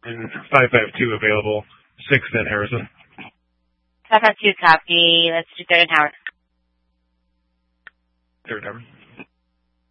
and 552 available, 6th and Harrison. 552 copy. Let's do 3rd and Howard. 3rd, Howard.